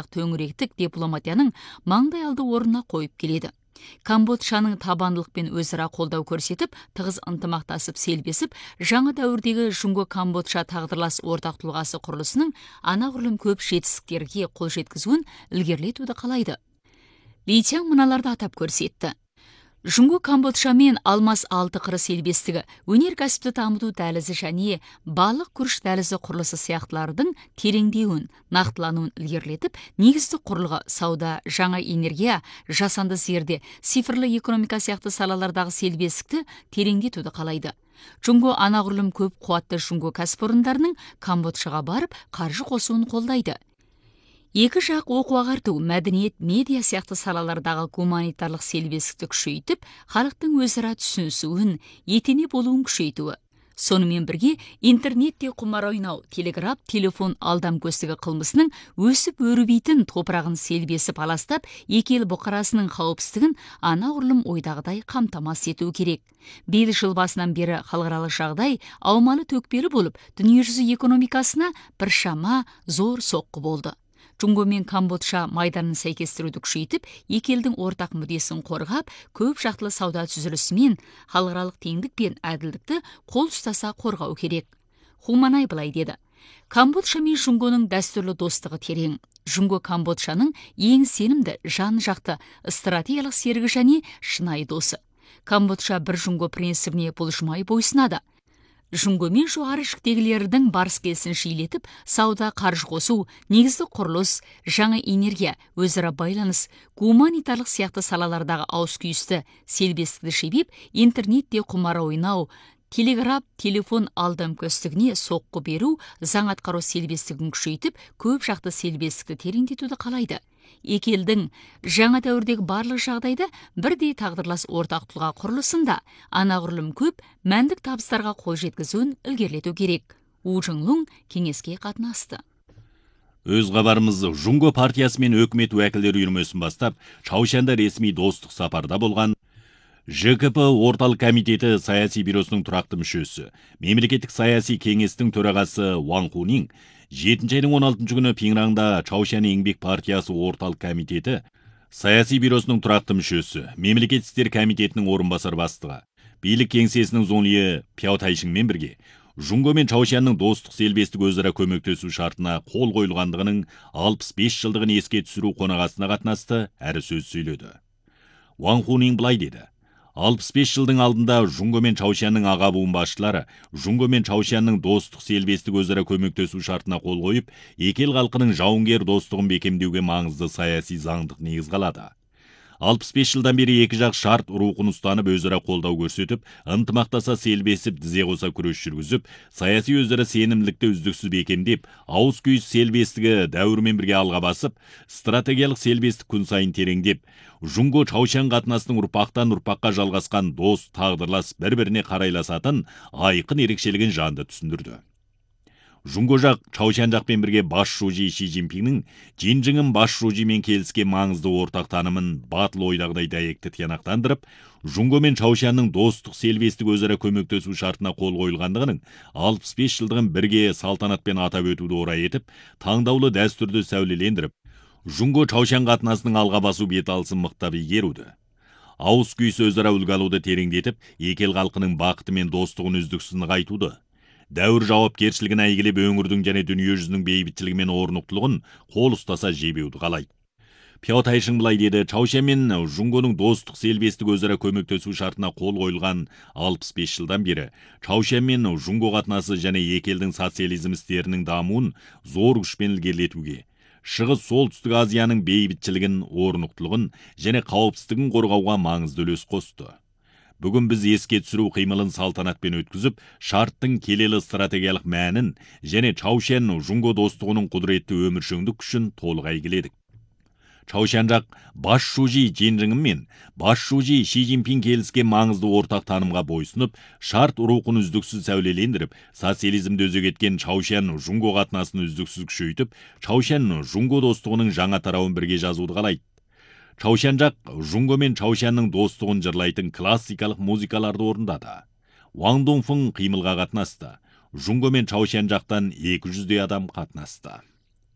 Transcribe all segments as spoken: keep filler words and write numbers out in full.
сондай-ақ төңіректік дипломатияның маңдай алды орнына қойып келеді. Камбоджаның табандылықпен өзара қолдау көрсетіп, тығыз ынтымақтасып селбесіп, жаңа дәуірдегі Жұңго-Камбоджа тағдырлас ортақ тұлғасы құрылысының анағұрлым көп жетістіктерге қол жеткізуін ілгерілетуді қалайды. Ли Тянь мыналарды атап көрсетті. Жұңго-Камбоджа мен алмас алты қыры селбестігі, өнеркәсіпті дамыту дәлізі және балық күріш дәлізі құрылысы сияқтылардың тереңдеуін, нақтылануын ілгерілетіп, негізді құрылғы, сауда, жаңа энергия, жасанды зерде, цифрлы экономика сияқты салалардағы селбестікті тереңдетуді қалайды. Жұңго анағұрлым көп қуатты Жұңго кәсіпорындарының Камбоджаға барып қаржы қосуын қолдайды. Екі жақ оқу ағарту, мәдениет, медиа сияқты салалардағы гуманитарлық селбестікті күшейтіп, халықтың өзара түсінісуін, етене болуын күшейтуі. Сонымен бірге интернетте құмар ойнау, телеграф, телефон алдамкөстігі қылмысының өсіп өрбейтін топырағын селбесіп аластап, екі ел бұқарасының қауіпсіздігін анағұрлым ойдағыдай қамтамасыз ету керек. Биыл жыл басынан бері халықаралық жағдай аумалы төкпелі болып, дүниежүзі экономикасына біршама зор соққы болды. Жұңго мен Камбоджа майданын сәйкестіруді күшейтіп, екі елдің ортақ мүддесін қорғап, көп жақтылы сауда түзілісімен халықаралық теңдік пен әділдікті қол ұстаса қорғау керек. Хуманай былай деді: Камбоджа мен Жұңгоның дәстүрлі достығы терең. Жұңго Камбоджаның ең сенімді, жан жақты, стратегиялық серігі және шынайы досы. Камбоджа бір Жұңго принципіне бұлжымай бойсынады. Жұңго мен жоғары жіктегілердің барыс келсін жиілетіп, сауда, қаржы қосу, негізді құрылыс, жаңа энергия, өзара байланыс, гуманитарлық сияқты салалардағы ауыс-күйісті селбестікті шебеп, интернетте құмар ойнау, телеграф, телефон алдамкөстігіне соққы беру, заң атқару селбестігін күшейтіп, көп жақты селбестікті тереңдетуді қалайды. Екі елдің жаңа дәуірдегі барлық жағдайда бірдей тағдырлас ортақ тұлға құрылысында анағұрлым көп мәндік табыстарға қол жеткізуін ілгерілету керек. У Жыңлун кеңеске қатынасты. Өз хабарымыз Жұңго партиясы мен өкімет уәкілдері үйірмесін бастап, Чаушанда ресми достық сапарда болған Ж К П орталық комитеті саяси бюросының тұрақты мүшесі, мемлекеттік саяси кеңестің төрағасы Ван Хунин жетінші айдың он алтыншы күні Пиңраңда Чаушан еңбек партиясы орталық комитеті саяси бюросының тұрақты мүшесі, мемлекеттік істер комитетінің орынбасар бастығы, билік кеңсесінің зонлиі Пяо Тайшыңмен бірге Жұңго мен Чаушанның достық селбестік өзара көмектесу шартына қол қойылғандығының алпыс бес жылдығын еске түсіру қонағасына қатынасты әрі сөз сөйледі. Ван Хунин былай деді: алпыс бес жылдың алдында Жұңго мен Чаушанның аға буын басшылары Жұңго мен Чаушанның достық селбестік өзара көмектесу шартына қол қойып, екі ел халқының жауынгер достығын бекемдеуге маңызды саяси заңдық негіз қалады. алпыс бес жылдан бері екі жақ шарт рухын ұстанып өзара қолдау көрсетіп, ынтымақтаса селбесіп, тізе қоса күрес жүргізіп, саяси өзара сенімділікті үздіксіз бекемдеп, ауыз күйіс селбестігі дәуірмен бірге алға басып, стратегиялық селбестік күн сайын тереңдеп, Жұңго Чаушан қатынасының ұрпақтан ұрпаққа жалғасқан дос, тағдырлас, бір-біріне қарайласатын айқын ерекшелігін жанды түсіндірді. Жұңго жақ Чаушан жақпен бірге бас шужи Ши Цзиньпиннің Жинжыңын бас шужимен келіскен маңызды ортақ танымын батыл ойдағыдай дәйекті тиянақтандырып, Жұңго мен Чаушанның достық селбестік өзара көмектесу шартына қол қойылғандығының алпыс бес жылдығын бірге салтанатпен атап өтуді орай етіп, таңдаулы дәстүрді сәулелендіріп, Жұңго Чаушан қатынасының алға басу бет алысын мықтап игеруді. Ауыз күйісі өзара үлгі алуды тереңдетіп, екі ел халқының бақыты мен достығын үздіксіз нығайтуды. Дәуір жауапкершілігін әйгілеп, өңірдің және дүние жүзінің бейбітшілігі мен орнықтылығын қол ұстаса жебеуді қалайды. Пяо Тайшың былай деді: Чаушан мен Жұңгоның достық селбестік өзара көмектесу шартына қол қойылған алпыс бес жылдан бері Чаушан мен Жұңго қатынасы және екі елдің социализм істерінің дамуын зор күшпен ілгерілетуге, Шығыс Солтүстік Азияның бейбітшілігін, орнықтылығын және қауіпсіздігін қорғауға маңызды үлес қосты. Бүгін біз еске түсіру қимылын салтанатпен өткізіп, шарттың келелі стратегиялық мәнін және Чаушан Жұңго достығының құдіретті өміршеңдік күшін толық әйгіледік. Чаушан жақ бас шужи Жинжыңын мен бас шужи Ши Цзиньпин келіскен маңызды ортақ танымға бойсынып, шарт рухын үздіксіз сәулелендіріп, социализмді өзек еткен Чаушан Жұңго қатынасын үздіксіз күшейтіп, Чаушан Жұңго достығының жаңа тарауын бірге жазуды қалайды. Чаушан жақ Жұңго мен Чаушанның достығын жырлайтын классикалық музыкаларды орындады. Ван Донфың қимылға қатынасты. Жұңго мен Чаушан жақтан екі жүздей адам қатынасты.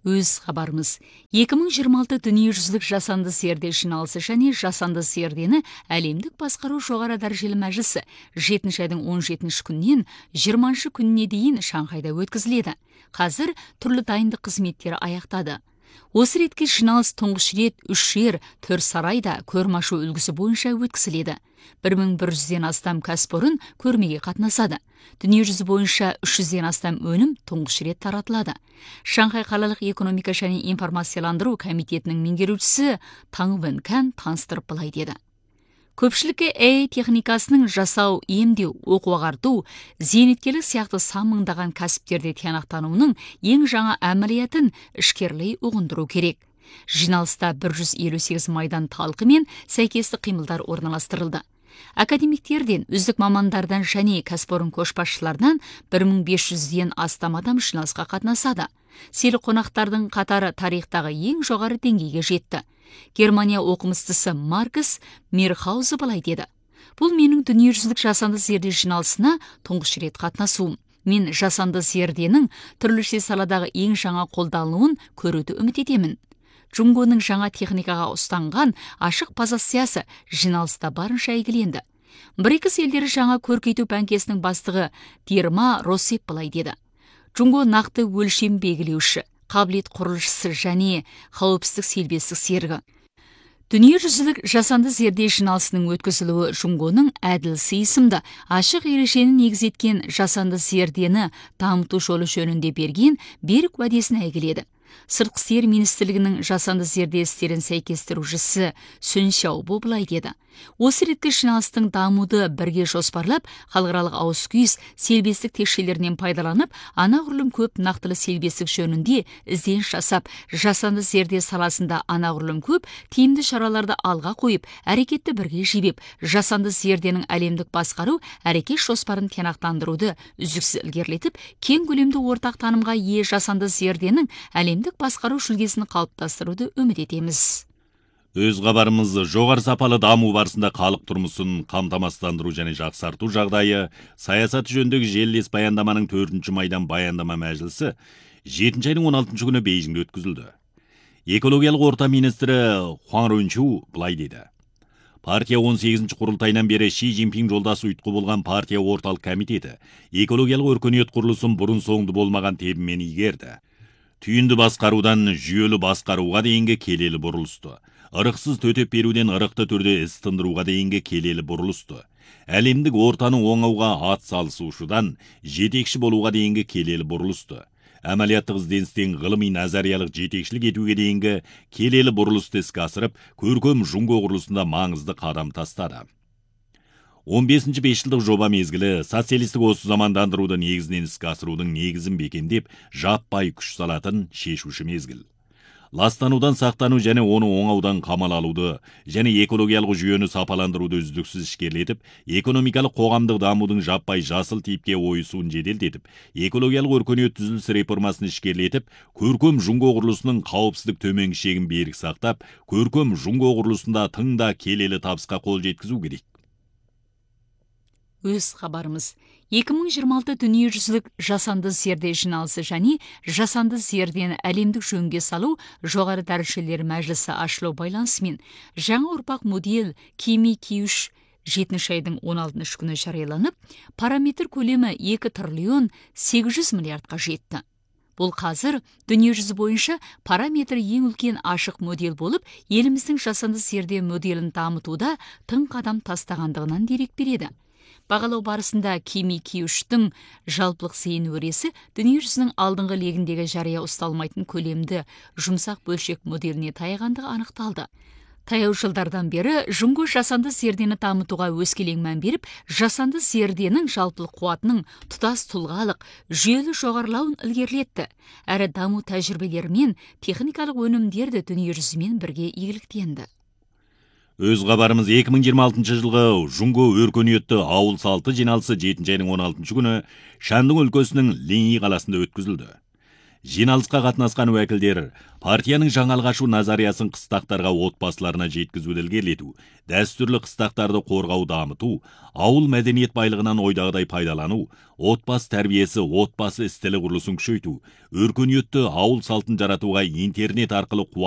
Өз хабарымыз. екі мың жиырма алты дүниежүзілік жасанды зерде жиналысы және жасанды зердені әлемдік басқару жоғары дәрежелі мәжілісі жетінші айдың он жетінші күнінен жиырмасыншы күніне дейін Шанхайда өткізіледі. Қазір түрлі дайындық қызметтері аяқтады. Осы ретке жиналыс тұңғыш рет үш жер, төрт сарайда көрмашу үлгісі бойынша өткізіледі. бір мың бір жүзден астам кәсіпорын көрмеге қатынасады. Дүниежүзі бойынша үш жүзден астам өнім тұңғыш рет таратылады. Шанхай қалалық экономика және информацияландыру комитетінің меңгерушісі Таң Вэнкан таныстырып былай деді. Көпшілікке эй ай техникасының жасау, емдеу, оқу-ағарту, зейнеткерлік сияқты сан мыңдаған кәсіптерде тиянақтануының ең жаңа әмілиятын ішкерлей ұғындыру керек. Жиналыста бір жүз елу сегіз майдан талқы мен сәйкесті қимылдар орналастырылды. Академиктерден, үздік мамандардан және кәсіпорын көшбасшыларынан бір мың бес жүзден астам адам жиналысқа қатынасады. Селі қонақтардың қатары тарихтағы ең жоғары деңгейге жетті. Германия оқымыстысы Маркус Мирхаузы былай деді. Бұл менің дүниежүзілік жасанды зерде жиналысына тұңғыш рет қатынасуым. Мен жасанды зерденің түрліше саладағы ең жаңа қолданылуын көруді үміт етемін. Джунгоның жаңа техникаға ұстанған ашық позициясы жиналыста барынша әйгіленді. брикс елдері жаңа көркейту банкесінің бастығы Дирма Росип былай деді. Джунго нақты өлшем белгілеуші, қабілет құрылышысы және қауіпсіздік селбестік серігі. Дүниежүзілік жасанды зерде жиналысының өткізілуі Джунгоның әділ сыйысымды, ашық ережені негізеткен жасанды зердені дамыту жолы жөнінде берген берік уәдесін әйгіледі. Сыртқы істер министрлігінің жасанды зерде істерін сәйкестірушісі Сүн Сяобо былай деді. Осы реткі жиналыстың дамуды бірге жоспарлап, халықаралық ауыс-күйіс селбестік текшелерінен пайдаланып, анағұрлым көп нақтылы селбестік жөнінде ізденіс жасап, жасанды зерде саласында анағұрлым көп тиімді шараларды алға қойып, әрекетті бірге жебеп, жасанды зерденің әлемдік басқару әрекет жоспарын тиянақтандыруды үздіксіз ілгерілетіп, кең көлемді ортақ танымға ие жасанды зерденің әлемдік басқару жүлдесін қалыптастыруды үміт етеміз. Өз хабарымыз жоғары сапалы даму барысында халық тұрмысын қамтамасыздандыру және жақсарту жағдайы саясаты жөніндегі желілес баяндаманың төртінші майдан баяндама мәжілісі жетінші айдың он алтыншы күні Бейжіңде өткізілді. Экологиялық орта министрі Хуан Рунчу былай деді. Партия он сегізінші құрылтайынан бері Ши Цзиньпин жолдасы ұйытқы болған партия орталық комитеті экологиялық өркениет құрылысын бұрын соңды болмаған тебімен игерді. Түйінді басқарудан жүйелі басқаруға дейінгі келелі бұрылысты. Ырықсыз төтеп беруден ырықты түрде іс тындыруға дейінгі келелі бұрылысты. Әлемдік ортаны оңауға ат салысушыдан жетекші болуға дейінгі келелі бұрылысты. Әмәлияттық ізденістен ғылыми назариялық жетекшілік етуге дейінгі келелі бұрылысты іске асырып, көркем Джунго құрылысында маңызды қадам тастады. он бесінші бесжылдық жоба мезгілі социалистік осы замандандыруды негізінен іске асырудың негізін бекемдеп, жаппай күш салатын шешуші мезгіл. Ластанудан сақтану және оны оңаудан қамал алуды және экологиялық жүйені сапаландыруды үздіксіз ішкерлетіп, экономикалық қоғамдық дамудың жаппай жасыл типке ойысуын жеделдетіп, экологиялық өркениет түзіліс реформасын ішкерлетіп, көркем Джунго құрылысының қауіпсіздік төменгі шегін берік сақтап, көркем Джунго құрылысында тыңда келелі табысқа қол жеткізу керек. Өз хабарымыз. екі мың жиырма алты дүниежүзілік жасанды зерде жиналысы және жасанды зердені әлемдік жөнге салу жоғары дәрежелі мәжілісі ашылу байланысымен жаңа ұрпақ модель Кими Ки үш жетінші айдың он алтыншы күні жарияланып, параметр көлемі екі триллион сегіз жүз миллиардқа жетті. Бұл қазір дүниежүзі бойынша параметр ең үлкен ашық модель болып, еліміздің жасанды зерде моделін дамытуда тың қадам тастағандығынан дерек береді. Бағалау барысында Кими Ки үштің жалпылық зейін өресі дүниежүзінің алдыңғы легіндегі жария ұсталмайтын көлемді жұмсақ бөлшек моделіне таяғандығы анықталды. Таяу жылдардан бері Джунго жасанды зердені дамытуға өскелең мән беріп, жасанды зерденің жалпылық қуатының тұтас тұлғалық, жүйелі жоғарылауын ілгерілетті. Әрі даму тәжірибелерімен техникалық өнімдерді дүниежүзімен бірге игіліктенді. Өз хабарымыз екі мың жиырма алтыншы жылғы Джунго өркениетті ауыл салты жиналысы жетінші айдың он алтыншы күні Шандың өлкесінің Линьи қаласында өткізілді. Жиналысқа қатынасқан уәкілдер партияның жаңалық ашу назариясын қыстақтарға отбасыларына жеткізуді ілгерілету, дәстүрлі қыстақтарды қорғау дамыту, ауыл мәдениет байлығынан ойдағыдай пайдалану, отбасы тәрбиесі, отбасы істілі құрылысын күшейту, өркениетті ауыл салтын жаратуға интернет арқылы